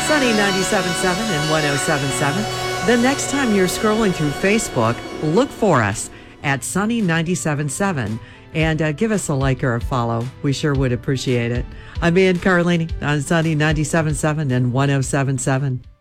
Sunny 97.7 and 107.7. The next time you're scrolling through Facebook, look for us at Sunny 97.7 and give us a like or a follow. We sure would appreciate it. I'm Ann Carlini on Sunny 97.7 and 107.7.